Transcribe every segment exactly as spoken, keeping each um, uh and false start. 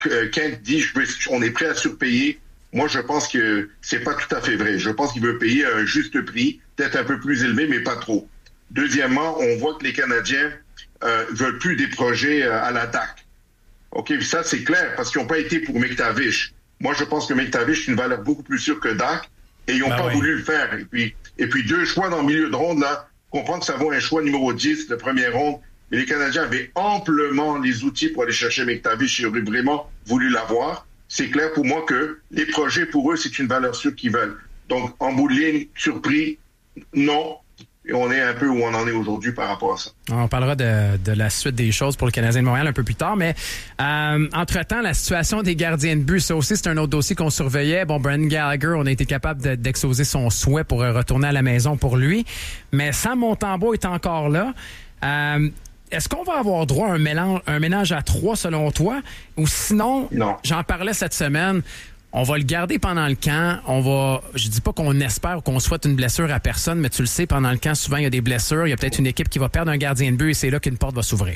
Kent dit je veux, on est prêt à surpayer. Moi, je pense que c'est pas tout à fait vrai. Je pense qu'il veut payer un juste prix, peut-être un peu plus élevé, mais pas trop. Deuxièmement, on voit que les Canadiens euh, veulent plus des projets euh, à la D A C. OK, ça, c'est clair, parce qu'ils n'ont pas été pour McTavish. Moi, je pense que McTavish est une valeur beaucoup plus sûre que D A C, et ils n'ont ben pas oui. voulu le faire. Et puis, et puis, deux choix dans le milieu de ronde, là, comprendre que ça vaut un choix numéro dix, le premier ronde, et les Canadiens avaient amplement les outils pour aller chercher McTavish, ils auraient vraiment voulu l'avoir. C'est clair pour moi que les projets, pour eux, c'est une valeur sûre qu'ils veulent. Donc, en bout de ligne, surpris, non. Et on est un peu où on en est aujourd'hui par rapport à ça. On parlera de, de la suite des choses pour le Canadien de Montréal un peu plus tard, mais euh, entre-temps, la situation des gardiens de but, ça aussi, c'est un autre dossier qu'on surveillait. Bon, Brendan Gallagher, on a été capable de, d'exaucer son souhait pour retourner à la maison pour lui, mais Sam Montembeault est encore là. Euh, Est-ce qu'on va avoir droit à un mélange, un ménage à trois selon toi? Ou sinon, non. J'en parlais cette semaine, on va le garder pendant le camp. On va, je dis pas qu'on espère ou qu'on souhaite une blessure à personne, mais tu le sais, pendant le camp, souvent, il y a des blessures. Il y a peut-être une équipe qui va perdre un gardien de but et c'est là qu'une porte va s'ouvrir.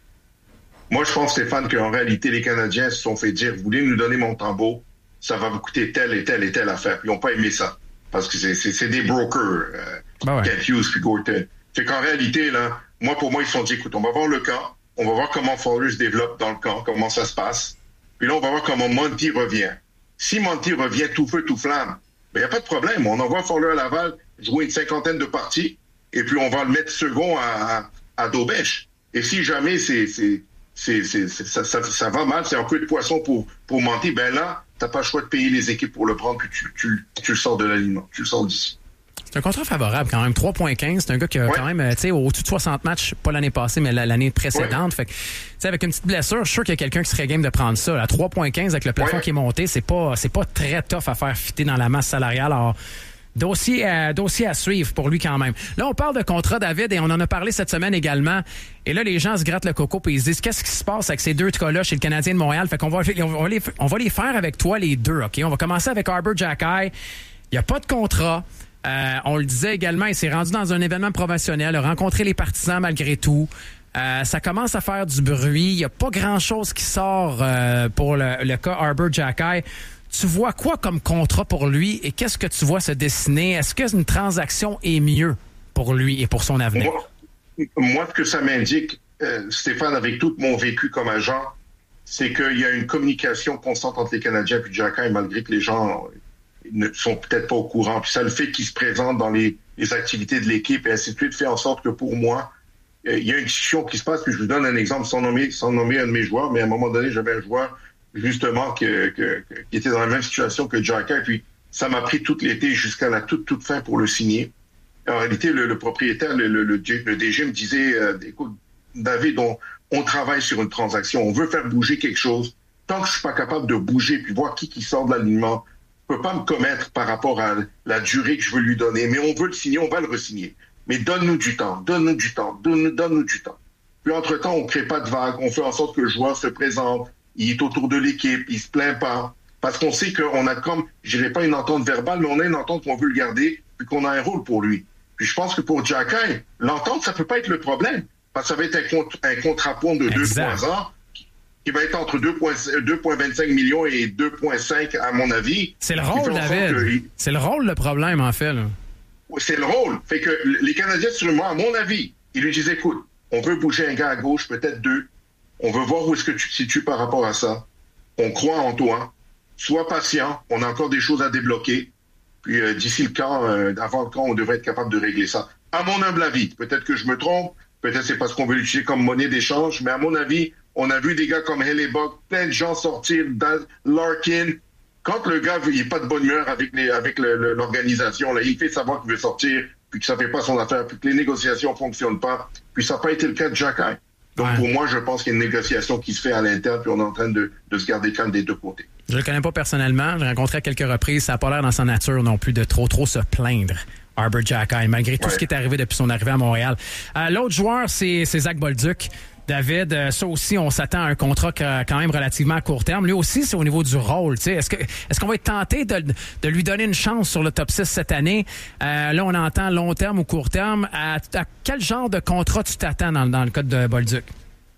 Moi, je pense, Stéphane, qu'en réalité, les Canadiens se sont fait dire, vous voulez nous donner Montembeault, ça va vous coûter telle et telle et telle affaire. Puis ils n'ont pas aimé ça. Parce que c'est, c'est, c'est des brokers. Euh, ben ouais. Kent Hughes puis Gorton. Fait qu'en réalité, là, moi, pour moi, ils se sont dit, écoute, on va voir le camp, on va voir comment Fowler se développe dans le camp, comment ça se passe. Puis là, on va voir comment Monty revient. Si Monty revient tout feu, tout flamme, ben, il n'y a pas de problème. On envoie Fowler à Laval jouer une cinquantaine de parties, et puis on va le mettre second à, à, à Daubèche. Et si jamais c'est, c'est, c'est, c'est, c'est ça, ça, ça va mal, c'est un peu de poisson pour, pour Monty, ben là, t'as pas le choix de payer les équipes pour le prendre, puis tu, tu, tu le sors de l'alignement, tu le sors d'ici. C'est un contrat favorable quand même. trois virgule quinze, c'est un gars qui a ouais. quand même, tu sais, au-dessus de soixante matchs, pas l'année passée, mais l'année précédente. Ouais. Fait que, tu sais, avec une petite blessure, je suis sûr qu'il y a quelqu'un qui serait game de prendre ça. À trois virgule quinze, avec le plafond ouais. qui est monté, c'est pas, c'est pas très tough à faire fitter dans la masse salariale. Alors, dossier à, dossier à suivre pour lui quand même. Là, on parle de contrat, David, et on en a parlé cette semaine également. Et là, les gens se grattent le coco et ils se disent, qu'est-ce qui se passe avec ces deux cas-là chez le Canadien de Montréal? Fait qu'on va, on va les, on va les faire avec toi, les deux, OK? On va commencer avec Arber Xhekaj. Il n'y a pas de contrat. Euh, on le disait également, il s'est rendu dans un événement professionnel, a rencontré les partisans malgré tout. Euh, ça commence à faire du bruit. Il n'y a pas grand-chose qui sort euh, pour le, le cas Arber Xhekaj. Tu vois quoi comme contrat pour lui et qu'est-ce que tu vois se dessiner? Est-ce qu'une transaction est mieux pour lui et pour son avenir? Moi, moi ce que ça m'indique, euh, Stéphane, avec tout mon vécu comme agent, c'est qu'il y a une communication constante entre les Canadiens et Xhekaj, malgré que les gens ne sont peut-être pas au courant. Puis ça, le fait qu'il se présente dans les, les activités de l'équipe et ainsi de suite, fait en sorte que pour moi, euh, il y a une discussion qui se passe. Puis je vous donne un exemple sans nommer, sans nommer un de mes joueurs, mais à un moment donné, j'avais un joueur justement que, que, que, qui était dans la même situation que Xhekaj. Puis ça m'a pris tout l'été jusqu'à la toute, toute fin pour le signer. En réalité, le, le propriétaire, le, le, le, le D G me disait, euh, écoute, David, on, on travaille sur une transaction. On veut faire bouger quelque chose. Tant que je suis pas capable de bouger puis voir qui qui sort de l'alignement, je peux pas me commettre par rapport à la durée que je veux lui donner, mais on veut le signer, on va le re-signer. Mais donne-nous du temps, donne-nous du temps, donne-nous, donne-nous du temps. Puis entre-temps, on crée pas de vague, on fait en sorte que le joueur se présente, il est autour de l'équipe, il se plaint pas, parce qu'on sait qu'on a comme, je dirais pas une entente verbale, mais on a une entente qu'on veut le garder, puis qu'on a un rôle pour lui. Puis je pense que pour Xhekaj, l'entente, ça peut pas être le problème, parce que ça va être un, compte, un contrat-point de deux trois ans, qui va être entre deux virgule vingt-cinq millions et deux virgule cinq à mon avis. C'est le rôle, David. Il... C'est le rôle, le problème, en fait. Là. C'est le rôle. Fait que les Canadiens, sur moi, à mon avis, ils lui disent, écoute, on veut bouger un gars à gauche, peut-être deux. On veut voir où est-ce que tu te situes par rapport à ça. On croit en toi. Sois patient. On a encore des choses à débloquer. Puis euh, d'ici le camp, euh, avant le camp, on devrait être capable de régler ça. À mon humble avis. Peut-être que je me trompe. Peut-être c'est parce qu'on veut l'utiliser comme monnaie d'échange. Mais à mon avis, on a vu des gars comme Hellebuyck, plein de gens sortir, Larkin. Quand le gars il n'est pas de bonne humeur avec, les, avec le, le, l'organisation, là, il fait savoir qu'il veut sortir, puis que ça ne fait pas son affaire, puis que les négociations ne fonctionnent pas. Puis ça n'a pas été le cas de Xhekaj. Donc ouais. Pour moi, je pense qu'il y a une négociation qui se fait à l'interne, puis on est en train de, de se garder calme des deux côtés. Je le connais pas personnellement, je l'ai rencontré à quelques reprises, ça n'a pas l'air dans sa nature non plus de trop trop se plaindre. Arber Xhekaj, malgré tout ouais. ce qui est arrivé depuis son arrivée à Montréal. Euh, l'autre joueur, c'est, c'est Zach Bolduc. David, ça aussi, on s'attend à un contrat quand même relativement à court terme. Lui aussi, c'est au niveau du rôle. Tu sais, est-ce que est-ce qu'on va être tenté de, de lui donner une chance sur le top six cette année? Euh, là, on entend long terme ou court terme. À, à quel genre de contrat tu t'attends dans, dans le cas de Bolduc?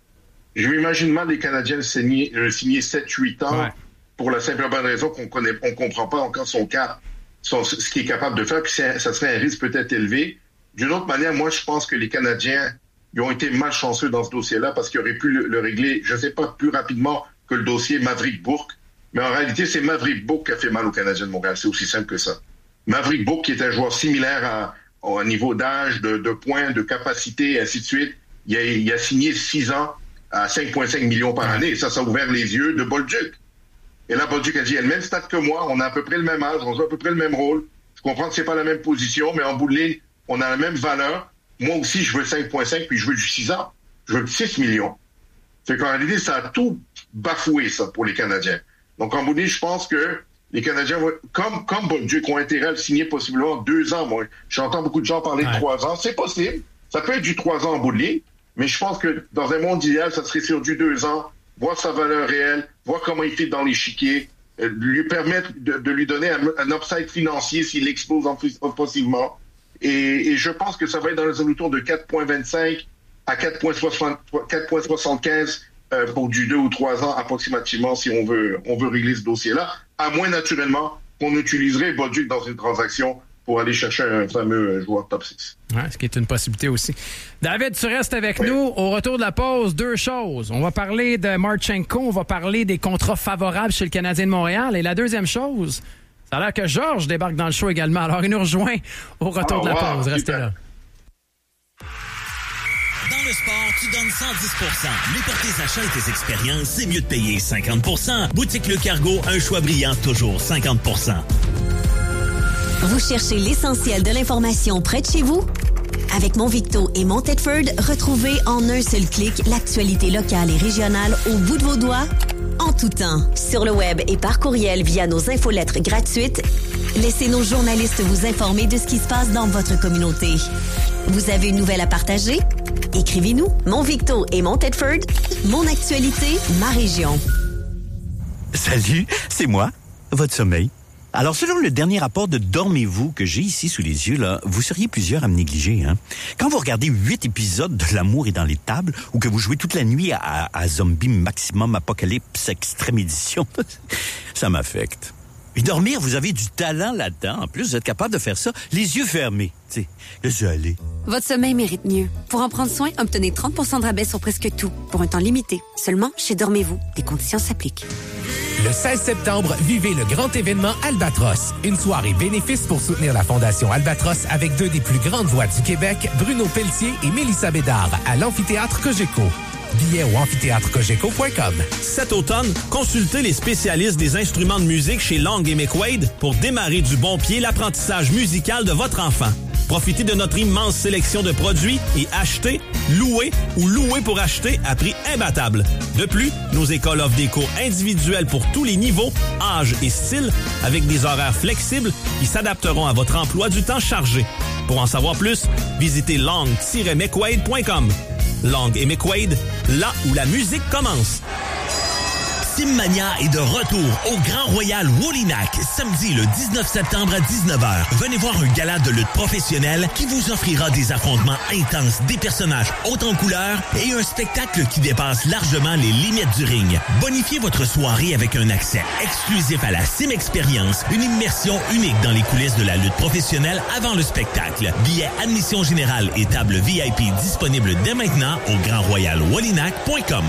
Je m'imagine mal les Canadiens signer, euh, signer sept huit ans ouais. pour la simple et bonne raison qu'on connaît, on comprend pas encore son cas, son, ce qu'il est capable de faire, puis ça serait un risque peut-être élevé. D'une autre manière, moi, je pense que les Canadiens ils ont été malchanceux dans ce dossier-là parce qu'ils auraient pu le, le régler, je sais pas, plus rapidement que le dossier Maverick Bourque. Mais en réalité, c'est Maverick Bourque qui a fait mal aux Canadiens de Montréal. C'est aussi simple que ça. Maverick Bourque, qui est un joueur similaire à, à niveau d'âge, de, de points, de capacité, et ainsi de suite, il a, il a signé six ans à cinq virgule cinq millions par année. Et ça, ça a ouvert les yeux de Bolduc. Et là, Bolduc a dit, elle a le même stade que moi, on a à peu près le même âge, on joue à peu près le même rôle. Je comprends que c'est pas la même position, mais en bout de ligne, on a la même valeur. Moi aussi, je veux cinq virgule cinq, puis je veux du six ans. Je veux six millions. C'est qu'en réalité, ça a tout bafoué, ça, pour les Canadiens. Donc, en bout de ligne, je pense que les Canadiens, comme, comme Bolduc, ont intérêt à le signer possiblement deux ans. Moi, j'entends beaucoup de gens parler ouais. de trois ans. C'est possible. Ça peut être du trois ans en bout de ligne. Mais je pense que dans un monde idéal, ça serait sur du deux ans, voir sa valeur réelle, voir comment il fait dans l'échiquier, euh, lui permettre de, de lui donner un, un upside financier s'il explose offensivement. Et, et je pense que ça va être dans les alentours de quatre virgule vingt-cinq à quatre virgule soixante-quinze euh, pour du deux ou trois ans approximativement si on veut, on veut régler ce dossier-là. À moins, naturellement, qu'on utiliserait Bolduc dans une transaction pour aller chercher un fameux joueur top six. Ouais, ce qui est une possibilité aussi. David, tu restes avec oui. nous. Au retour de la pause, deux choses. On va parler de Marchenko, on va parler des contrats favorables chez le Canadien de Montréal. Et la deuxième chose, ça a l'air que Georges débarque dans le show également. Alors, il nous rejoint au retour oh, de la wow, pause. Restez super. Là. Dans le sport, tu donnes cent dix pour cent. Mais pour tes achats et tes expériences, c'est mieux de payer cinquante pour cent. Boutique Le Cargo, un choix brillant, toujours cinquante pour cent. Vous cherchez l'essentiel de l'information près de chez vous? Avec Mon Victo et Mon Tedford, retrouvez en un seul clic l'actualité locale et régionale au bout de vos doigts, en tout temps. Sur le web et par courriel via nos infolettres gratuites, laissez nos journalistes vous informer de ce qui se passe dans votre communauté. Vous avez une nouvelle à partager? Écrivez-nous. Mon Victo et Mon Tedford, mon actualité, ma région. Salut, c'est moi, votre sommeil. Alors, selon le dernier rapport de Dormez-vous que j'ai ici sous les yeux, là, vous seriez plusieurs à me négliger. Hein? Quand vous regardez huit épisodes de L'amour est dans les tables ou que vous jouez toute la nuit à, à Zombie Maximum Apocalypse Extrême Édition, ça m'affecte. Et dormir, vous avez du talent là-dedans. En plus, vous êtes capable de faire ça les yeux fermés. Tu sais, laissez aller. Votre sommeil mérite mieux. Pour en prendre soin, obtenez trente pour cent de rabais sur presque tout, pour un temps limité. Seulement chez Dormez-vous. Des conditions s'appliquent. Le seize septembre, vivez le grand événement Albatros. Une soirée bénéfice pour soutenir la Fondation Albatros avec deux des plus grandes voix du Québec, Bruno Pelletier et Mélissa Bédard, à l'Amphithéâtre Cogeco. Billets au amphithéâtre cogeco point com. Cet automne, consultez les spécialistes des instruments de musique chez Long et McQuaid pour démarrer du bon pied l'apprentissage musical de votre enfant. Profitez de notre immense sélection de produits et achetez, louez ou louez pour acheter à prix imbattable. De plus, nos écoles offrent des cours individuels pour tous les niveaux, âges et styles avec des horaires flexibles qui s'adapteront à votre emploi du temps chargé. Pour en savoir plus, visitez long tiret mcquaid point com. Long et McQuaid, là où la musique commence. Simmania est de retour au Grand Royal Wallinac, samedi le dix-neuf septembre à dix-neuf heures. Venez voir un gala de lutte professionnelle qui vous offrira des affrontements intenses, des personnages hauts en couleur et un spectacle qui dépasse largement les limites du ring. Bonifiez votre soirée avec un accès exclusif à la Sim Experience, une immersion unique dans les coulisses de la lutte professionnelle avant le spectacle. Billets admission générale et table V I P disponibles dès maintenant au grand royal wallinac point com.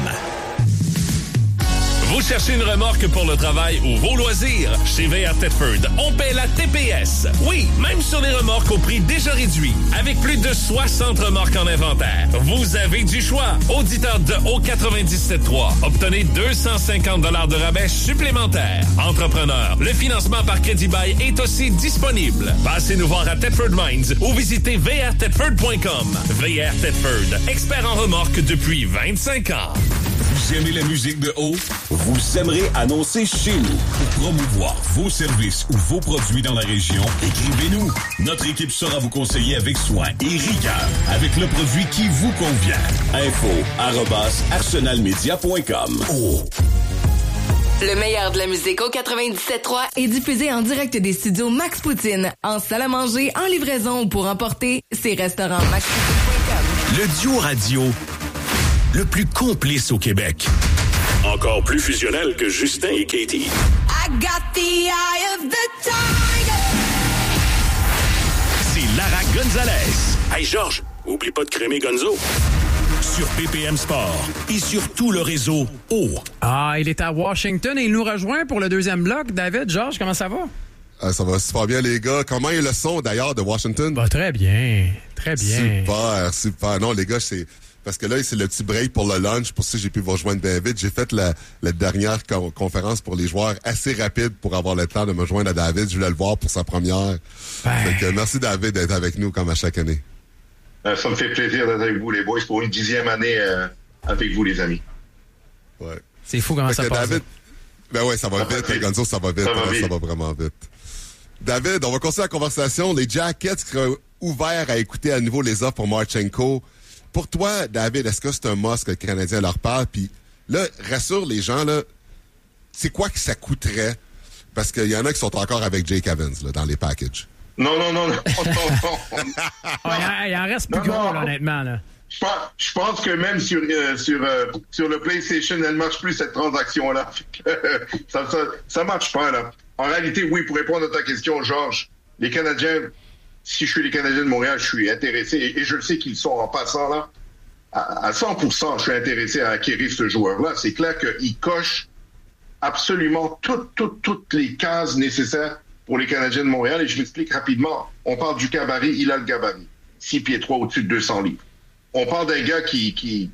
Vous cherchez une remorque pour le travail ou vos loisirs? Chez V R Tedford, on paie la T P S. Oui, même sur les remorques au prix déjà réduit. Avec plus de soixante remorques en inventaire, vous avez du choix. Auditeur de O quatre-vingt-dix-sept trois, obtenez deux cent cinquante dollars de rabais supplémentaires. Entrepreneur, le financement par Crédit Bail est aussi disponible. Passez nous voir à Tedford Mines ou visitez v r tedford point com. V R Tedford, expert en remorques depuis vingt-cinq ans. Vous aimez la musique de haut? Vous aimerez annoncer chez nous. Pour promouvoir vos services ou vos produits dans la région, écrivez-nous. Notre équipe saura vous conseiller avec soin et rigueur avec le produit qui vous convient. Info arobase arsenalmedia point com. Oh. Le meilleur de la musique au quatre-vingt-dix-sept trois est diffusé en direct des studios Max Poutine, en salle à manger, en livraison ou pour emporter, c'est restaurant max poutine point com. Le duo radio le plus complice au Québec. Encore plus fusionnel que Justin et Katie. I got the eye of the tiger. C'est Lara Gonzalez. Hey Georges, oublie pas de crémer Gonzo. Sur B P M Sport et sur tout le réseau O. Ah, il est à Washington et il nous rejoint pour le deuxième bloc. David, Georges, comment ça va? Ah, ça va super bien, les gars. Comment est le son, d'ailleurs, de Washington? Bah, très bien. Très bien. Super, super. Non, les gars, c'est... Parce que là, c'est le petit break pour le lunch. Pour ça, j'ai pu vous rejoindre bien vite. J'ai fait la, la dernière co- conférence pour les joueurs assez rapide pour avoir le temps de me joindre à David. Je voulais le voir pour sa première. Ben... Donc, euh, merci, David, d'être avec nous comme à chaque année. Euh, ça me fait plaisir d'être avec vous, les boys, pour une dixième année euh, avec vous, les amis. Ouais. C'est fou comment fait ça passe. David... Ben ouais, ça va ça vite. va vite. Gonzo, ça va vite. Ça va, hein, vite. Ça va vraiment vite. David, on va continuer la conversation. Les Jackets seraient ouverts à écouter à nouveau les offres pour Marchenko. Pour toi, David, est-ce que c'est un must que le Canadien leur parle? Puis là, rassure les gens, là, c'est quoi que ça coûterait? Parce qu'il y en a qui sont encore avec Jake Evans là, dans les packages. Non, non, non, non, non, non. Ah, il en reste plus Non, gros, non. là, honnêtement. Là. Je pense, je pense que même sur, euh, sur, euh, sur le PlayStation, elle ne marche plus, cette transaction-là. ça, ça, ça marche pas, là. En réalité, oui, pour répondre à ta question, Georges, les Canadiens, si je suis les Canadiens de Montréal, je suis intéressé, et, et je le sais qu'ils sont en passant, là, à, à cent pour cent, je suis intéressé à acquérir ce joueur-là. C'est clair qu'il coche absolument toutes, toutes, toutes les cases nécessaires pour les Canadiens de Montréal, et je m'explique rapidement. On parle du gabarit, il a le gabarit. six pieds trois au-dessus de deux cents livres. On parle d'un gars qui, qui,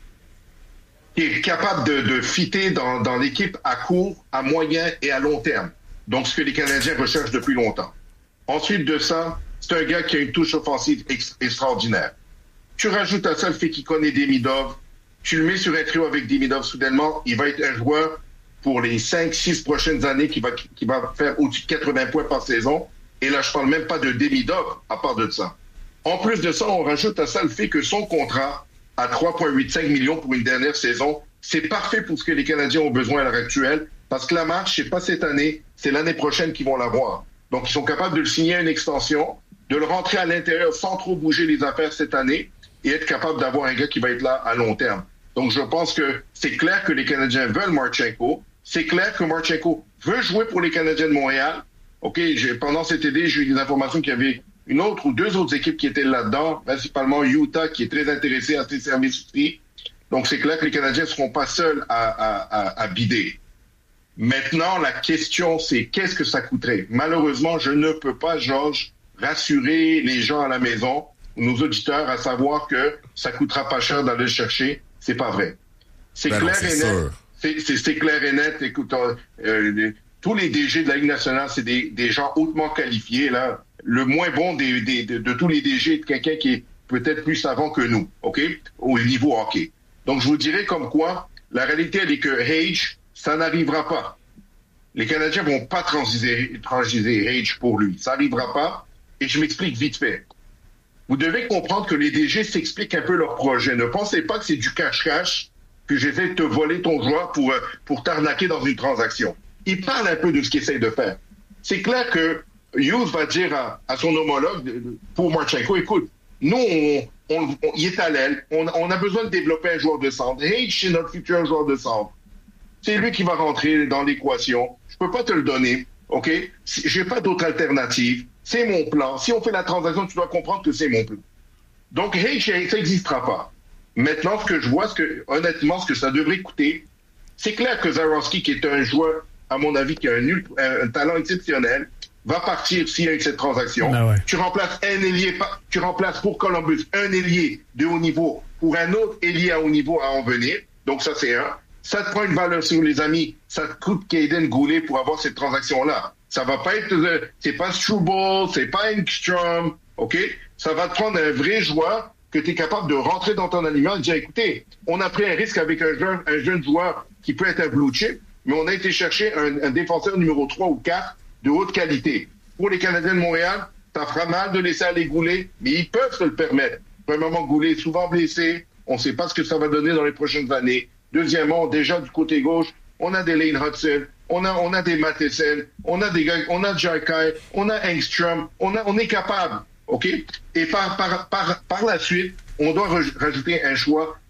qui est capable de, de fitter dans, dans l'équipe à court, à moyen et à long terme. Donc, ce que les Canadiens recherchent depuis longtemps. Ensuite de ça, c'est un gars qui a une touche offensive ex- extraordinaire. Tu rajoutes à ça le fait qu'il connaît Demidov, tu le mets sur un trio avec Demidov soudainement, il va être un joueur pour les cinq six prochaines années qui va, qui va faire au-dessus de quatre-vingts points par saison. Et là, je parle même pas de Demidov à part de ça. En plus de ça, on rajoute à ça le fait que son contrat à trois virgule quatre-vingt-quinze millions pour une dernière saison, c'est parfait pour ce que les Canadiens ont besoin à l'heure actuelle, parce que la marche, c'est pas cette année, c'est l'année prochaine qu'ils vont l'avoir. Donc, ils sont capables de le signer à une extension, de le rentrer à l'intérieur sans trop bouger les affaires cette année et être capable d'avoir un gars qui va être là à long terme. Donc, je pense que c'est clair que les Canadiens veulent Marchenko. C'est clair que Marchenko veut jouer pour les Canadiens de Montréal. OK, j'ai, pendant cet été, j'ai eu des informations qu'il y avait une autre ou deux autres équipes qui étaient là-dedans, principalement Utah, qui est très intéressé à ses services aussi. Donc, c'est clair que les Canadiens ne seront pas seuls à, à, à, à bider. Maintenant, la question, c'est qu'est-ce que ça coûterait? Malheureusement, je ne peux pas, Georges, rassurer les gens à la maison, nos auditeurs, à savoir que ça coûtera pas cher d'aller le chercher. C'est pas vrai. C'est Ben clair non, c'est et net. sûr. C'est, c'est, c'est clair et net. Écoute, euh, euh, tous les D G de la Ligue nationale, c'est des, des gens hautement qualifiés, là. Le moins bon des, des, de, de tous les D G est quelqu'un qui est peut-être plus savant que nous, OK? Au niveau hockey. Donc, je vous dirais comme quoi, la réalité, elle est que Hage, ça n'arrivera pas. Les Canadiens vont pas transiger, transiger Hage pour lui. Ça n'arrivera pas. Et je m'explique vite fait. Vous devez comprendre que les D G s'expliquent un peu leur projet. Ne pensez pas que c'est du cash-cash que j'essaie de te voler ton joueur pour, pour t'arnaquer dans une transaction. Ils parlent un peu de ce qu'ils essayent de faire. C'est clair que Hughes va dire à, à son homologue pour Marchenko, écoute, nous, on, on, on, il est à l'aile, on, on a besoin de développer un joueur de centre. Hage, c'est notre futur joueur de centre. C'est lui qui va rentrer dans l'équation. Je peux pas te le donner, OK? J'ai pas d'autre alternative. C'est mon plan. Si on fait la transaction, tu dois comprendre que c'est mon plan. Donc, Hage, ça n'existera pas. Maintenant, ce que je vois, ce que, honnêtement, ce que ça devrait coûter, c'est clair que Zarovski, qui est un joueur, à mon avis, qui a un, un, un talent exceptionnel, va partir s'il y a cette transaction. Ah ouais. Tu remplaces un ailier, tu remplaces pour Columbus un ailier de haut niveau pour un autre ailier à haut niveau à en venir. Donc ça, c'est un. Ça te prend une valeur sur les amis. Ça te coûte Caden Goulet pour avoir cette transaction-là. Ça va pas être, euh, c'est pas Struble, c'est pas Engstrom, OK? Ça va te prendre un vrai joueur que tu es capable de rentrer dans ton aliment et de dire, écoutez, on a pris un risque avec un jeune, un jeune joueur qui peut être un blue chip, mais on a été chercher un, un défenseur numéro trois ou quatre de haute qualité. Pour les Canadiens de Montréal, ça fera mal de laisser aller Goulet, mais ils peuvent se le permettre. Premièrement, Goulet est souvent blessé. On ne sait pas ce que ça va donner dans les prochaines années. Deuxièmement, déjà du côté gauche, on a des Lane Hudson, on a, on a des Matheson, on a des gars, on a Jarkai, on a Engstrom, on a, on est capable, OK? Et par, par, par, par la suite, on doit raj- rajouter un choix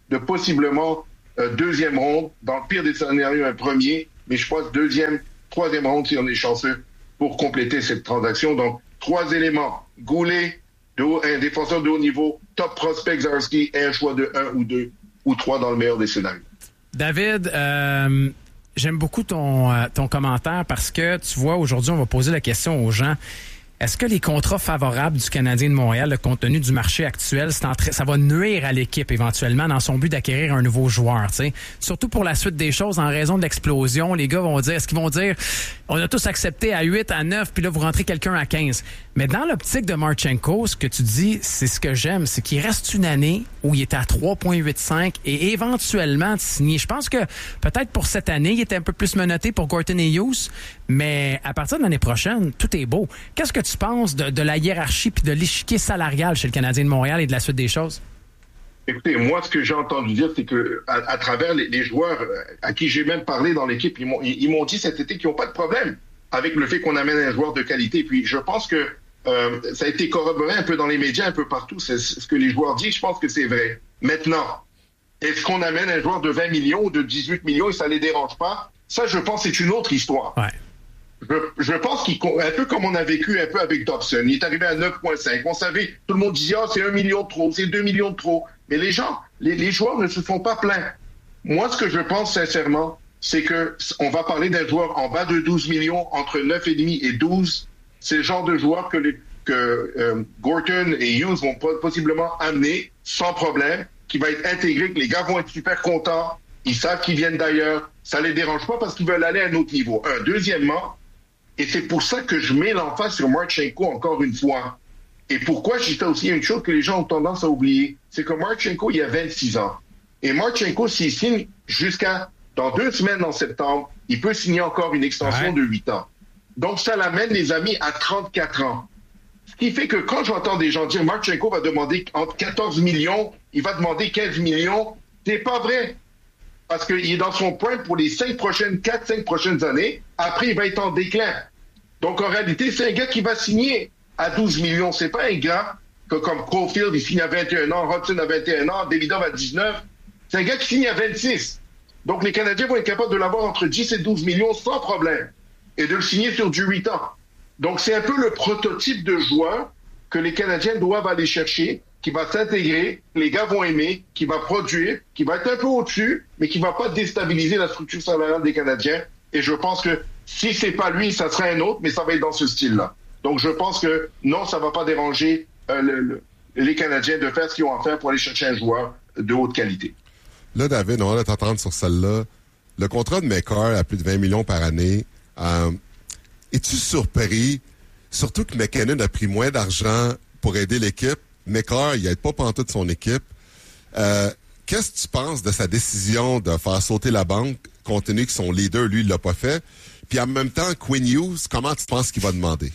de possiblement euh, deuxième ronde, dans le pire des scénarios, un premier, mais je pense deuxième, troisième ronde si on est chanceux pour compléter cette transaction. Donc, trois éléments. Goulet, de haut, un défenseur de haut niveau, top prospect Zarski, et un choix de un ou deux ou trois dans le meilleur des scénarios. David, euh, j'aime beaucoup ton, euh, ton commentaire parce que, tu vois, aujourd'hui, on va poser la question aux gens. Est-ce que les contrats favorables du Canadien de Montréal, le compte tenu du marché actuel, c'est en tra- ça va nuire à l'équipe éventuellement dans son but d'acquérir un nouveau joueur, tu sais? Surtout pour la suite des choses, en raison de l'explosion, les gars vont dire, est-ce qu'ils vont dire, on a tous accepté à huit, à neuf, puis là, vous rentrez quelqu'un à quinze. Mais dans l'optique de Marchenko, ce que tu dis, c'est ce que j'aime, c'est qu'il reste une année où il était à trois virgule quatre-vingt-cinq et éventuellement de signer. Je pense que peut-être pour cette année, il était un peu plus menotté pour Gorton et Hughes, mais à partir de l'année prochaine, tout est beau. Qu'est-ce que tu penses de, de la hiérarchie puis de l'échiquier salarial chez le Canadien de Montréal et de la suite des choses? Écoutez, moi, ce que j'ai entendu dire, c'est que à, à travers les, les joueurs à qui j'ai même parlé dans l'équipe, ils m'ont, ils m'ont dit cet été qu'ils n'ont pas de problème avec le fait qu'on amène un joueur de qualité. Puis je pense que euh, ça a été corroboré un peu dans les médias, un peu partout. C'est ce que les joueurs disent. Je pense que c'est vrai. Maintenant, est-ce qu'on amène un joueur de vingt millions ou de dix-huit millions et ça les dérange pas? Ça, je pense, c'est une autre histoire. Ouais. Je, je pense qu'il, un peu comme on a vécu un peu avec Dobson, il est arrivé à neuf virgule cinq. On savait, tout le monde disait, ah, c'est un million de trop, c'est deux millions de trop. Mais les gens, les, les joueurs ne se font pas plaindre. Moi, ce que je pense sincèrement, c'est que on va parler d'un joueur en bas de douze millions, entre neuf virgule cinq et douze. C'est le genre de joueur que, les, que euh, Gorton et Hughes vont possiblement amener sans problème, qui va être intégré, que les gars vont être super contents. Ils savent qu'ils viennent d'ailleurs. Ça les dérange pas parce qu'ils veulent aller à un autre niveau. Un. Deuxièmement, et c'est pour ça que je mets l'emphase sur Marchenko encore une fois. Et pourquoi je dis aussi une chose que les gens ont tendance à oublier, c'est que Marchenko, il a vingt-six ans. Et Marchenko, s'il signe jusqu'à dans deux semaines en septembre, il peut signer encore une extension ouais. de huit ans. Donc, ça l'amène, les amis, à trente-quatre ans. Ce qui fait que quand j'entends des gens dire Marchenko va demander entre quatorze millions, il va demander quinze millions, c'est pas vrai. Parce qu'il est dans son prime pour les cinq prochaines, quatre, cinq prochaines années. Après, il va être en déclin. Donc, en réalité, c'est un gars qui va signer à douze millions. C'est pas un gars que, comme Caulfield, il signe à vingt et un ans, Hudson à vingt et un ans, Davidov à dix-neuf. C'est un gars qui signe à vingt-six. Donc, les Canadiens vont être capables de l'avoir entre dix et douze millions sans problème. Et de le signer sur du huit ans. Donc, c'est un peu le prototype de joueur que les Canadiens doivent aller chercher, qui va s'intégrer, les gars vont aimer, qui va produire, qui va être un peu au-dessus, mais qui va pas déstabiliser la structure salariale des Canadiens. Et je pense que si c'est pas lui, ça sera un autre, mais ça va être dans ce style-là. Donc, je pense que non, ça va pas déranger euh, le, le, les Canadiens de faire ce qu'ils ont à faire pour aller chercher un joueur de haute qualité. Là, David, on va t'entendre sur celle-là. Le contrat de McCarr à plus de vingt millions par année, euh, es-tu surpris, surtout que McKinnon a pris moins d'argent pour aider l'équipe? McCarr, il n'aide pas pantoute son équipe. Euh, qu'est-ce que tu penses de sa décision de faire sauter la banque, compte tenu que son leader, lui, il l'a pas fait? Puis en même temps, Quinn Hughes, comment tu penses qu'il va demander?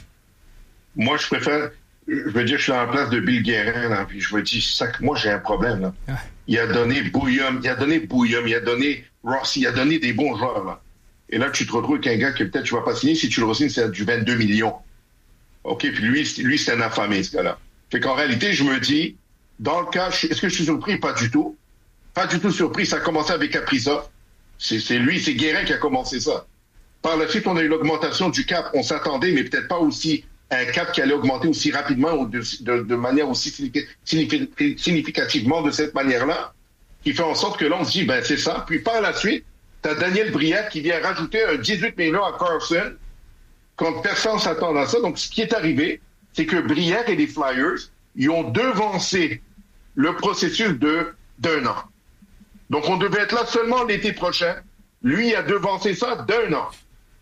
Moi, je préfère... Je veux dire, je suis en place de Bill Guérin, là, puis je veux dire, ça, moi, j'ai un problème, là. Ah. Il a donné Bouillum, il a donné Bouillum, il a donné Rossi, il a donné des bons joueurs, là. Et là, tu te retrouves avec un gars que peut-être tu vas pas signer. Si tu le re-signes, c'est du vingt-deux millions. OK, puis lui, lui c'est un affamé, ce gars-là. Fait qu'en réalité, je me dis, dans le cas, est-ce que je suis surpris? Pas du tout. Pas du tout surpris. Ça a commencé avec Kaprizov. C'est, c'est lui, c'est Guérin qui a commencé ça. Par la suite, on a eu l'augmentation du cap. On s'attendait, mais peut-être pas aussi un cap qui allait augmenter aussi rapidement ou de, de, de manière aussi significativement de cette manière-là, qui fait en sorte que là, on se dit, ben c'est ça. Puis par la suite, t'as Daniel Brière qui vient rajouter un dix-huit millions à Carlson quand personne s'attend à ça. Donc, ce qui est arrivé, c'est que Brière et les Flyers, ils ont devancé le processus de d'un an. Donc, on devait être là seulement l'été prochain. Lui a devancé ça d'un an.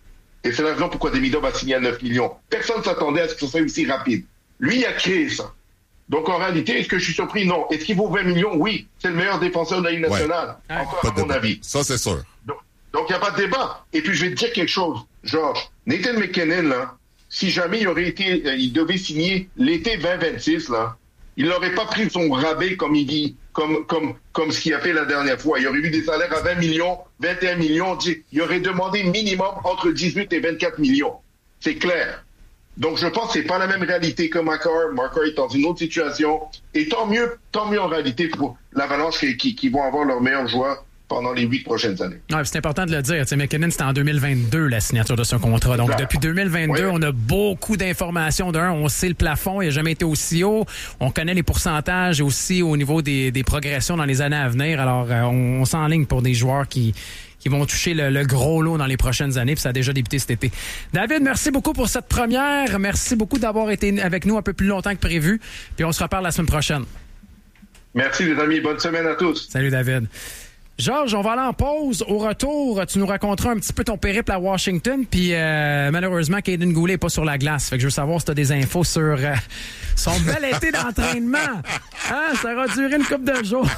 Et c'est la raison pourquoi Davidov va signer à neuf millions. Personne ne s'attendait à ce que ce soit aussi rapide. Lui, il a créé ça. Donc, en réalité, est-ce que je suis surpris? Non. Est-ce qu'il vaut vingt millions? Oui. C'est le meilleur défenseur de la Ligue nationale. Ouais. Encore, à mon débat. avis. Ça, c'est sûr. Donc, donc, il n'y a pas de débat. Et puis, je vais te dire quelque chose. Georges, Nathan McKinnon, là, si jamais il aurait été, euh, il devait signer l'été vingt vingt-six, là, il n'aurait pas pris son rabais, comme il dit, comme, comme, comme ce qu'il a fait la dernière fois. Il aurait eu des salaires à vingt millions, vingt et un millions. Il aurait demandé minimum entre dix-huit et vingt-quatre millions. C'est clair. Donc, je pense que c'est pas la même réalité que Makar. Makar est dans une autre situation. Et tant mieux, tant mieux en réalité pour l'Avalanche qui, qui, qui vont avoir leurs meilleurs joueurs pendant les huit prochaines années. Ouais, c'est important de le dire. T'sais, McKinnon, c'était en deux mille vingt-deux, la signature de ce contrat. Donc, depuis deux mille vingt-deux, ouais. on a beaucoup d'informations. D'un, on sait le plafond, il n'a jamais été aussi haut. On connaît les pourcentages aussi au niveau des, des progressions dans les années à venir. Alors, euh, on, on s'enligne pour des joueurs qui... qui vont toucher le, le gros lot dans les prochaines années, puis ça a déjà débuté cet été. David, merci beaucoup pour cette première. Merci beaucoup d'avoir été avec nous un peu plus longtemps que prévu, puis on se reparle la semaine prochaine. Merci les amis, bonne semaine à tous. Salut David. Georges, on va aller en pause. Au retour, tu nous raconteras un petit peu ton périple à Washington, puis euh, malheureusement, Kaiden Goulet n'est pas sur la glace. Fait que je veux savoir si tu as des infos sur euh, son bel été d'entraînement. Hein, ça aura duré une couple de jours.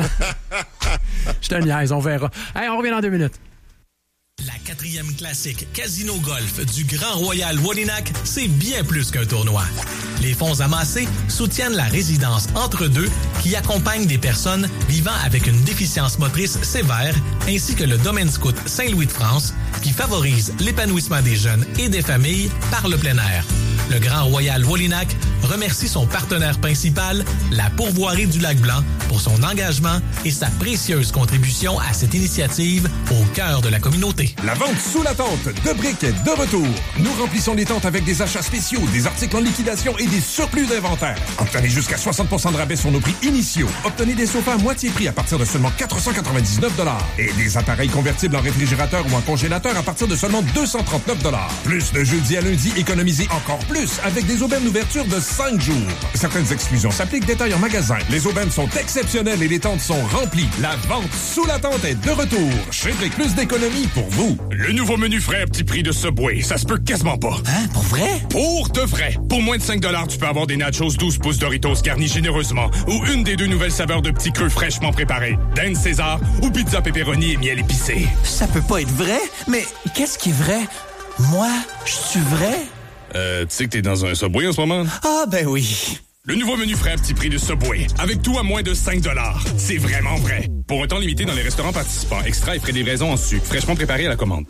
Je te niaise, on verra. Hey, on revient dans deux minutes. La quatrième classique Casino Golf du Grand Royal Wallinac, c'est bien plus qu'un tournoi. Les fonds amassés soutiennent la résidence Entre-deux qui accompagne des personnes vivant avec une déficience motrice sévère ainsi que le domaine scout Saint-Louis-de-France qui favorise l'épanouissement des jeunes et des familles par le plein air. Le Grand Royal Wallinac remercie son partenaire principal, la Pourvoirie du Lac-Blanc, pour son engagement et sa précieuse contribution à cette initiative au cœur de la communauté. La vente sous la tente de briques est de retour. Nous remplissons les tentes avec des achats spéciaux, des articles en liquidation et des surplus d'inventaire. Obtenez jusqu'à soixante pour cent de rabais sur nos prix initiaux. Obtenez des sofas à moitié prix à partir de seulement quatre cent quatre-vingt-dix-neuf dollars et des appareils convertibles en réfrigérateur ou en congélateur à partir de seulement deux cent trente-neuf dollars. Plus de jeudi à lundi, économisez encore plus avec des aubaines d'ouverture de cinq jours. Certaines exclusions s'appliquent, détail en magasin. Les aubaines sont exceptionnelles et les tentes sont remplies. La vente sous la tente est de retour. Chez Brick, plus d'économies pour vous. Le nouveau menu frais à petit prix de Subway, ça se peut quasiment pas. Hein? Pour vrai? Pour de vrai. Pour moins de cinq dollars, tu peux avoir des nachos douze pouces Doritos garnis généreusement ou une des deux nouvelles saveurs de petits creux fraîchement préparés. Dan César ou pizza pepperoni et miel épicé. Ça peut pas être vrai, mais qu'est-ce qui est vrai? Moi, je suis vrai? Euh, tu sais que t'es dans un Subway en ce moment? Ah, ben oui. Le nouveau menu frais à petit prix de Subway, avec tout à moins de cinq dollars. C'est vraiment vrai. Pour un temps limité dans les restaurants participants, extra et frais de livraison en sucre, fraîchement préparés à la commande.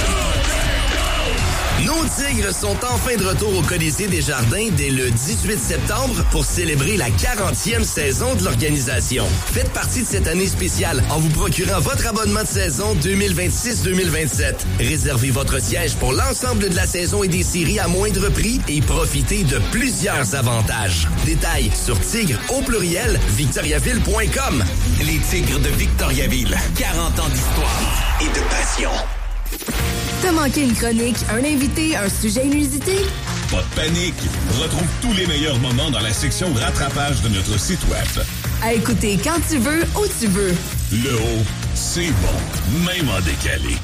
Nos Tigres sont enfin de retour au Colisée des Jardins dès le dix-huit septembre pour célébrer la quarantième saison de l'organisation. Faites partie de cette année spéciale en vous procurant votre abonnement de saison deux mille vingt-six deux mille vingt-sept. Réservez votre siège pour l'ensemble de la saison et des séries à moindre prix et profitez de plusieurs avantages. Détails sur tigre au pluriel victoriaville point com. Les Tigres de Victoriaville. quarante ans d'histoire et de passion. T'as manqué une chronique, un invité, un sujet inusité? Pas de panique! Retrouve tous les meilleurs moments dans la section rattrapage de notre site web. À écouter quand tu veux, où tu veux. Le haut, c'est bon, même en décalé.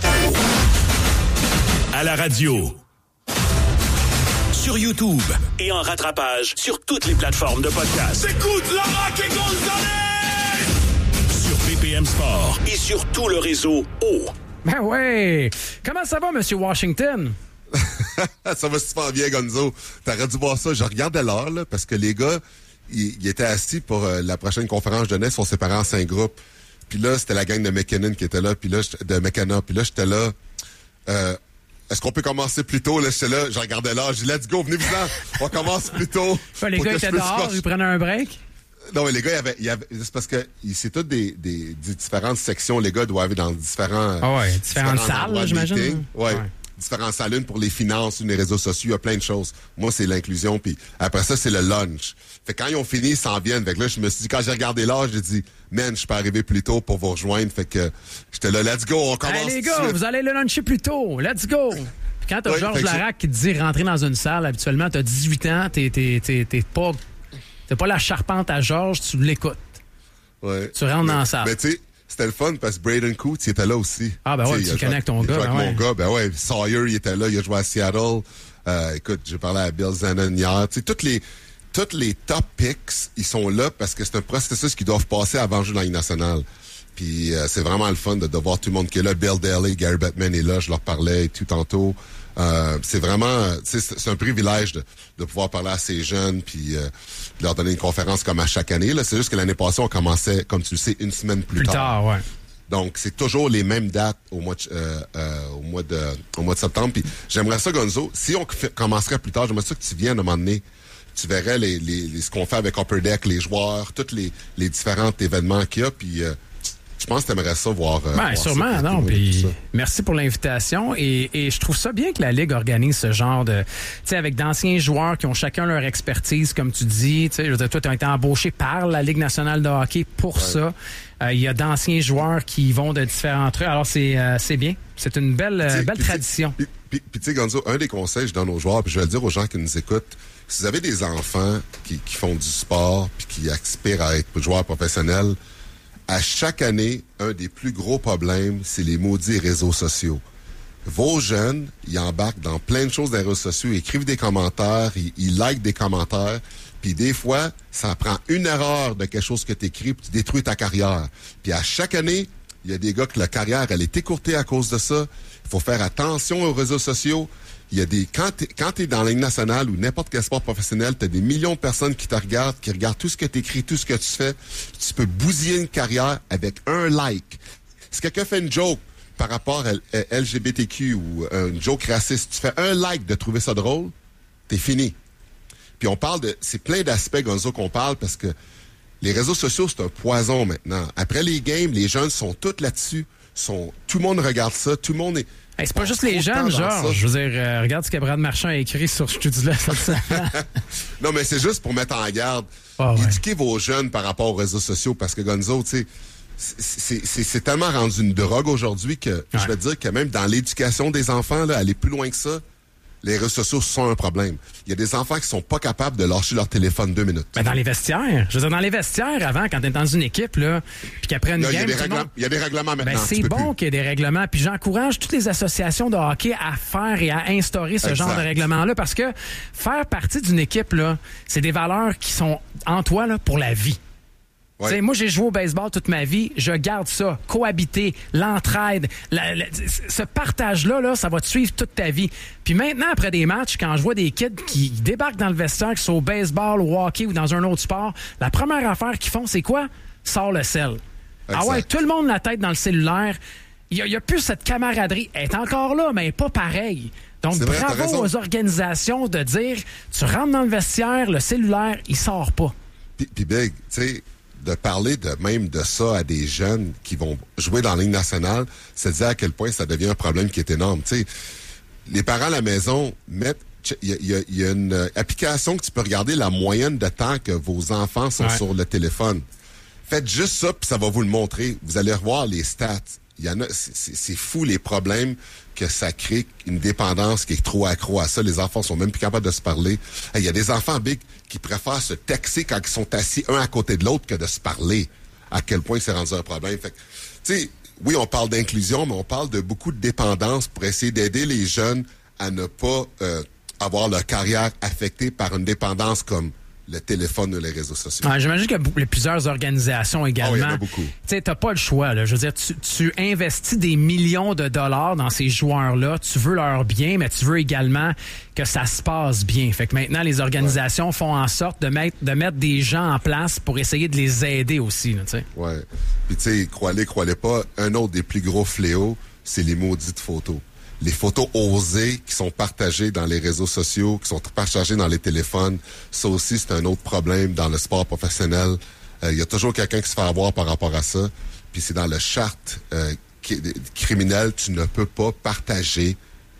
À la radio, sur YouTube et en rattrapage sur toutes les plateformes de podcast. Écoute Laurent et Gonzalez! Sur B P M Sport et sur tout le réseau O. Ben ouais! Comment ça va, Monsieur Washington? Ça va super bien, Gonzo. T'aurais dû voir ça. Je regardais l'heure, là, parce que les gars, ils, ils étaient assis pour euh, la prochaine conférence de jeunesse. On s'est séparés en cinq groupes. Puis là, c'était la gang de McKinnon qui était là. Puis là, de McKenna. Puis là, j'étais là. Euh, est-ce qu'on peut commencer plus tôt? Là, j'étais là. Je regardais l'heure. J'ai dit, let's go, venez-vous-en. On commence plus tôt. Enfin, les gars étaient dehors. Ils prenaient un break. Non, mais les gars, il y avait, il y avait, c'est parce que c'est toutes des, des, des différentes sections. Les gars doivent aller dans différents... Ah ouais, différentes, différentes salles, j'imagine. Ouais, ouais, différentes salles. Une pour les finances, une les réseaux sociaux, il y a plein de choses. Moi, c'est l'inclusion. Puis après ça, c'est le lunch. Fait que quand ils ont fini, ils s'en viennent. Fait que là, je me suis dit, quand j'ai regardé l'heure, j'ai dit, man, je peux arriver plus tôt pour vous rejoindre. Fait que j'étais là, let's go, on commence. Hey, les gars, vous allez le luncher plus tôt. Let's go. Puis quand t'as ouais, Georges Larac qui te dit rentrer dans une salle, habituellement, t'as dix-huit ans, t'es, t'es, t'es, t'es pas... T'as pas la charpente à Georges, tu l'écoutes. Ouais. Tu rentres mais, dans la salle. Mais tu sais, c'était le fun parce que Braden Coots, il était là aussi. Ah, ben ouais, tu connectes ton gars. Il ben avec ouais. mon gars, ben ouais. Sawyer, il était là, il a joué à Seattle. Euh, écoute, j'ai parlé à Bill Zanon hier. Tu sais, toutes les, toutes les top picks, ils sont là parce que c'est un processus qu'ils doivent passer avant de jouer dans la Ligue nationale. Puis euh, c'est vraiment le fun de, de voir tout le monde qui est là. Bill Daly, Gary Bettman est là, je leur parlais et tout tantôt. Euh, c'est vraiment, c'est, c'est un privilège de, de pouvoir parler à ces jeunes puis euh, de leur donner une conférence comme à chaque année. Là, c'est juste que l'année passée, on commençait, comme tu le sais, une semaine plus, plus tard. tard ouais. Donc, c'est toujours les mêmes dates au mois de, euh, euh, au mois de, au mois de septembre. Puis j'aimerais ça, Gonzo, si on fait, commencerait plus tard, j'aimerais ça que tu viennes à un moment donné. Tu verrais les, les, les, ce qu'on fait avec Upper Deck, les joueurs, tous les, les différents événements qu'il y a. Puis euh, je pense que tu aimerais ça voir. Euh, ben, voir sûrement, ça, non. Puis merci pour l'invitation. Et, et je trouve ça bien que la Ligue organise ce genre de. Tu sais, avec d'anciens joueurs qui ont chacun leur expertise, comme tu dis. Tu sais, je veux dire, toi, tu as été embauché par la Ligue nationale de hockey pour ouais. ça. Il euh, y a d'anciens joueurs qui vont de différents trucs. Alors, c'est, euh, c'est bien. C'est une belle, euh, belle tradition. Puis, puis, puis tu sais, Gonzo, un des conseils que je donne aux joueurs, puis je vais le dire aux gens qui nous écoutent, si vous avez des enfants qui, qui font du sport puis qui aspirent à être joueurs professionnels, à chaque année, un des plus gros problèmes, c'est les maudits réseaux sociaux. Vos jeunes, ils embarquent dans plein de choses dans les réseaux sociaux, ils écrivent des commentaires, ils, ils likent des commentaires, puis des fois, ça prend une erreur de quelque chose que tu écris, puis tu détruis ta carrière. Puis à chaque année, il y a des gars que la carrière, elle est écourtée à cause de ça. Il faut faire attention aux réseaux sociaux. Il y a des quand t'es, quand t'es dans la Ligue nationale ou n'importe quel sport professionnel, t'as des millions de personnes qui te regardent, qui regardent tout ce que t'écris, tout ce que tu fais. Tu peux bousiller une carrière avec un like. Si quelqu'un fait une joke par rapport à L G B T Q ou une joke raciste, tu fais un like de trouver ça drôle, t'es fini. Puis on parle de... C'est plein d'aspects, Gonzo, qu'on parle parce que les réseaux sociaux, c'est un poison maintenant. Après les games, les jeunes sont tous là-dessus. Sont, tout le monde regarde ça. Tout le monde est... Hey, c'est pas juste les jeunes, genre. Je veux dire, euh, regarde ce que Brad Marchand a écrit sur Studio-là. Non, mais c'est juste pour mettre en garde. Oh, éduquer ouais. vos jeunes par rapport aux réseaux sociaux parce que, Gonzo, tu sais, c'est, c'est, c'est tellement rendu une drogue aujourd'hui que ouais. je vais te dire que même dans l'éducation des enfants, là, aller plus loin que ça, les réseaux sociaux sont un problème. Il y a des enfants qui sont pas capables de lâcher leur téléphone deux minutes. Ben dans les vestiaires. Je veux dire, dans les vestiaires, avant, quand t'es dans une équipe, là, puis qu'après une là, game... Il y, règlements, monde... il y a des règlements maintenant. Ben, c'est bon plus. qu'il y ait des règlements. Puis j'encourage toutes les associations de hockey à faire et à instaurer ce exact. genre de règlements-là parce que faire partie d'une équipe, là, c'est des valeurs qui sont en toi là, pour la vie. Ouais. Moi, j'ai joué au baseball toute ma vie. Je garde ça. Cohabiter, l'entraide, la, la, ce partage-là, là, ça va te suivre toute ta vie. Puis maintenant, après des matchs, quand je vois des kids qui débarquent dans le vestiaire, qui sont au baseball, au hockey ou dans un autre sport, la première affaire qu'ils font, c'est quoi? Sors le sel. Exact. Ah ouais, tout le monde la tête dans le cellulaire. Il n'y a, a plus cette camaraderie. Elle est encore là, mais pas pareil. Donc, c'est bravo vrai, aux organisations de dire, tu rentres dans le vestiaire, le cellulaire, il sort pas. Puis, puis Big, tu sais... de parler de même de ça à des jeunes qui vont jouer dans la Ligue nationale, c'est dire à quel point ça devient un problème qui est énorme. Tu sais, les parents à la maison mettent... Il y, y, y a une application que tu peux regarder la moyenne de temps que vos enfants sont ouais. sur le téléphone. Faites juste ça, puis ça va vous le montrer. Vous allez revoir les stats. Il y en a, c'est, c'est fou les problèmes que ça crée, une dépendance qui est trop accro à ça. Les enfants sont même plus capables de se parler. Il y a des enfants big qui préfèrent se texter quand ils sont assis un à côté de l'autre que de se parler. À quel point c'est rendu un problème. Fait que, tu sais, oui, on parle d'inclusion, mais on parle de beaucoup de dépendance pour essayer d'aider les jeunes à ne pas euh, avoir leur carrière affectée par une dépendance comme le téléphone ou les réseaux sociaux. Ah, j'imagine qu'il y a plusieurs organisations également. Oh, il y en a beaucoup. Tu sais, t'as pas le choix, là. Je veux dire, tu, tu investis des millions de dollars dans ces joueurs-là. Tu veux leur bien, mais tu veux également que ça se passe bien. Fait que maintenant, les organisations ouais. font en sorte de mettre, de mettre des gens en place pour essayer de les aider aussi, tu sais. Ouais. Puis tu sais, croyez-les, croyez-les pas, un autre des plus gros fléaux, c'est les maudites photos. Les photos osées qui sont partagées dans les réseaux sociaux, qui sont partagées dans les téléphones, ça aussi, c'est un autre problème dans le sport professionnel. Il euh, y a toujours quelqu'un qui se fait avoir par rapport à ça. Puis c'est dans le charte euh, criminelle, tu ne peux pas partager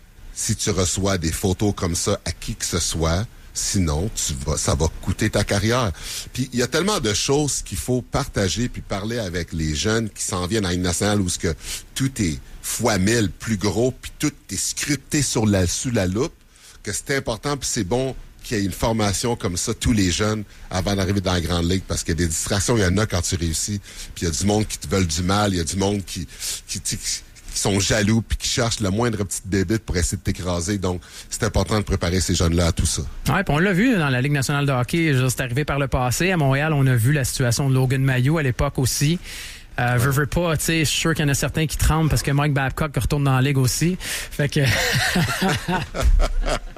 si tu reçois des photos comme ça à qui que ce soit. Sinon, tu vas, ça va coûter ta carrière. Puis il y a tellement de choses qu'il faut partager puis parler avec les jeunes qui s'en viennent à la Ligue nationale où ce que tout est fois mille plus gros puis tout est scripté sur la, sous la loupe, que c'est important puis c'est bon qu'il y ait une formation comme ça, tous les jeunes, avant d'arriver dans la grande ligue, parce qu'il y a des distractions, il y en a quand tu réussis, puis il y a du monde qui te veulent du mal, il y a du monde qui... qui, qui qui sont jaloux puis qui cherchent le moindre petite débit pour essayer de t'écraser. Donc, c'est important de préparer ces jeunes-là à tout ça. Oui, puis on l'a vu dans la Ligue nationale de hockey. C'est arrivé par le passé. À Montréal, on a vu la situation de Logan Mailloux à l'époque aussi. Euh, ouais. Veux, veux pas, tu sais, je suis sûr qu'il y en a certains qui tremblent parce que Mike Babcock retourne dans la Ligue aussi. Fait que...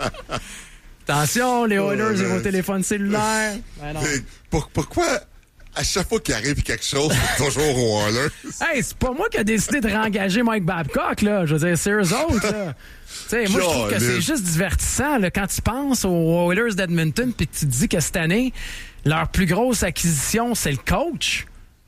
Attention, les Oilers et vos téléphones cellulaires. Ouais, pour, pourquoi... À chaque fois qu'il arrive quelque chose, c'est toujours au Oilers. Hey, c'est pas moi qui ai décidé de réengager Mike Babcock, là. Je veux dire, c'est eux autres, là. T'sais, moi, je trouve que c'est juste divertissant là, quand tu penses aux Oilers d'Edmonton puis que tu te dis que cette année, leur plus grosse acquisition, c'est le coach.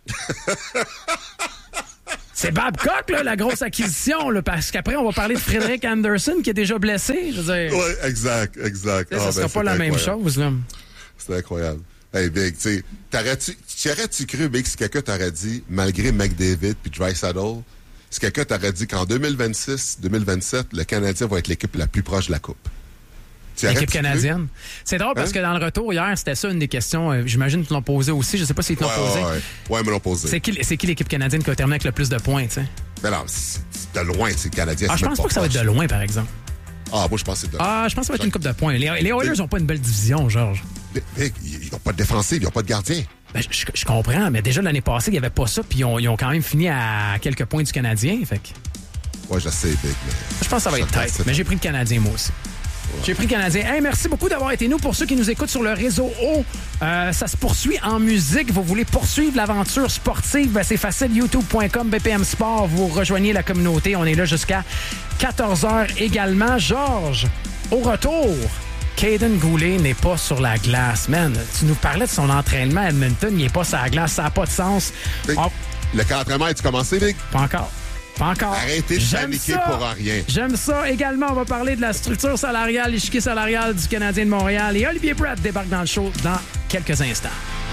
C'est Babcock, là, la grosse acquisition, là, parce qu'après, on va parler de Frédéric Anderson qui est déjà blessé. Je veux dire. Oui, exact, exact. Ça ah, ne sera ben, pas la incroyable. même chose, là. C'est incroyable. Hey, Big, tu sais, t'aurais-tu, tu aurais-tu cru, Big, si quelqu'un t'aurait dit, malgré McDavid puis Draisaitl, si quelqu'un t'aurait dit qu'en deux mille vingt-six deux mille vingt-sept, le Canadien va être l'équipe la plus proche de la Coupe? L'équipe canadienne. C'est drôle parce hein? que dans le retour hier, c'était ça une des questions. Euh, j'imagine qu'ils te l'ont posé aussi. Je sais pas s'ils te l'ont ouais, posé. Ouais, ouais. ouais, ils me l'ont posé. C'est qui, c'est qui l'équipe canadienne qui a terminé avec le plus de points, tu sais? Ben non, c'est, c'est de loin, c'est le Canadien. Ah, je pense pas, pas que ça va être de loin, par exemple. Ah, moi, je pense que c'est de loin. Ah, je pense que ça va être une coupe de points. Les, les Oilers n'ont pas une belle division, Georges. Mais, ils n'ont pas de défensive, ils n'ont pas de gardien. Ben, je, je comprends, mais déjà l'année passée, il n'y avait pas ça, puis ils ont, ils ont quand même fini à quelques points du Canadien, fait que... Ouais, je sais, Big, mais... Je pense que ça va être tête, mais j'ai pris le Canadien, moi aussi. J'ai pris le Canadien. Hey, merci beaucoup d'avoir été nous. Pour ceux qui nous écoutent sur le réseau O, euh, ça se poursuit en musique. Vous voulez poursuivre l'aventure sportive? Ben, c'est facile. youtube point com, B P M Sport. Vous rejoignez la communauté. On est là jusqu'à quatorze heures également. Georges, au retour, Caden Goulet n'est pas sur la glace. Man, tu nous parlais de son entraînement à Edmonton. Il n'est pas sur la glace. Ça n'a pas de sens. Big, oh. Le quatre entraînement, as-tu commencé, Big? Pas encore. Pas encore. Arrêtez de paniquer pour rien. J'aime ça. Également, on va parler de la structure salariale, l'échiquier salarial du Canadien de Montréal. Et Olivier Pratt débarque dans le show dans quelques instants.